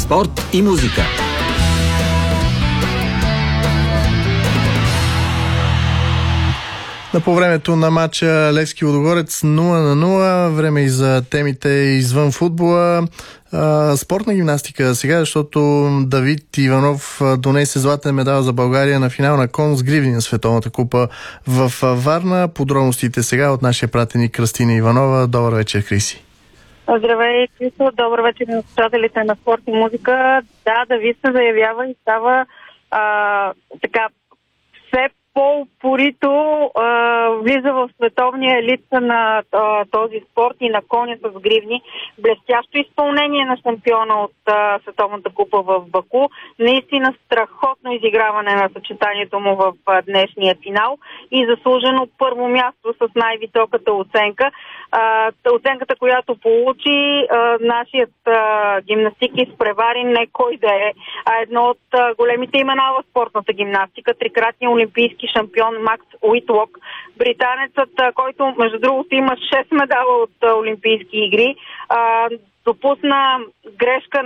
спорт и музика. По времето на матча Левски Лудогорец 0-0, време и за темите извън футбола. Спортна гимнастика сега, защото Давид Иванов донесе златен медал за България на финал на кон с гривни на Световната купа в Варна. Подробностите сега от нашия пратеник Кръстина Иванова. Добър вечер, Криси. Здравей, Крисо. Добър вечер на слушателите на спорт и музика. Да, Давид се заявява и става така все по-упорито влиза в световния елит на този спорт и на коня с гривни. Блестящо изпълнение на шампиона от Световната купа в Баку. Наистина страхотно изиграване на съчетанието му в днешния финал и заслужено първо място с най-високата оценка. Оценката, която получи нашият гимнастик изпревари не кой да е, а едно от големите имена в спортната гимнастика, трикратния олимпийски шампион Макс Уитлок, британецът, който между другото има 6 медала от олимпийски игри, допусна грешка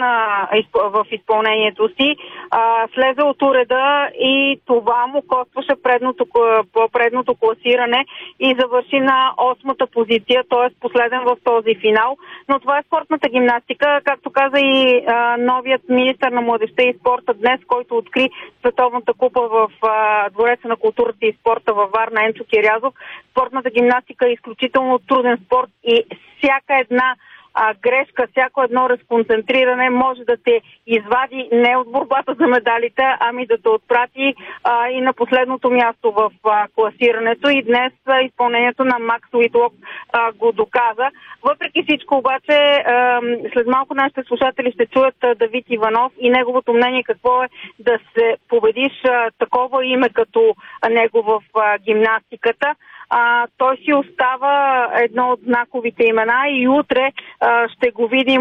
в изпълнението си, слезе от уреда и това му костваше предното класиране и завърши на 8-та позиция, т.е. последен в този финал. Но това е спортната гимнастика, както каза и новият министър на младежта и спорта днес, който откри Световната купа в Двореца на културата и спорта във Варна, Енчо Кирязов. Спортната гимнастика е изключително труден спорт и всяка една грешка, всяко едно разконцентриране може да те извади не от борбата за медалите, ами да те отпрати и на последното място в класирането. И днес изпълнението на Макс Уитлок го доказа. Въпреки всичко обаче, след малко нашите слушатели ще чуят Давид Иванов и неговото мнение какво е да се победиш такова име като него в гимнастиката. Той си остава едно от знаковите имена и утре ще го видим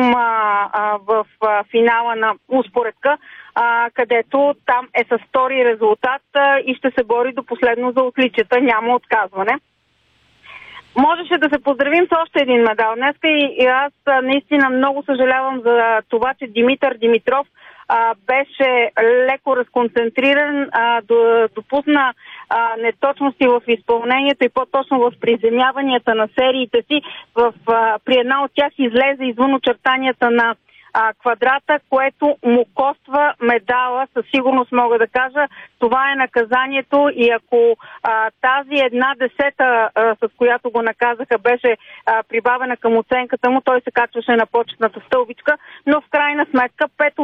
в финала на успоредка, където там е с втори резултат и ще се бори до последно за отличията. Няма отказване. Можеше да се поздравим с още един медал днеска и аз наистина много съжалявам за това, че Димитър Димитров беше леко разконцентриран, допусна неточности в изпълнението и по-точно в приземяванията на сериите си. При една от тях излезе извън очертанията на квадрата, което му коства медала, със сигурност мога да кажа. Това е наказанието и ако тази 1/10, с която го наказаха, беше прибавена към оценката му, той се качваше на почетната стълбичка, но в крайна сметка 5